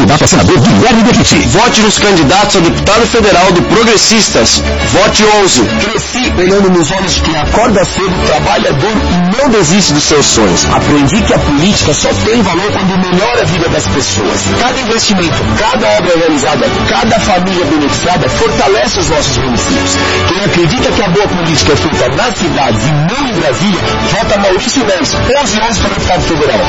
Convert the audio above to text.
candidato a senador Guilherme Bequiti. Vote nos candidatos a deputado federal do Progressistas. Vote 11. Cresci olhando nos olhos de quem acorda cedo, trabalha duro e não desiste dos seus sonhos. Aprendi que a política só tem valor quando melhora a vida das pessoas. Cada investimento, cada obra realizada, cada família beneficiada fortalece os nossos municípios. Quem acredita que a boa política é feita nas cidades e não em Brasília, vota Maurício Neves, 1111 para deputado federal.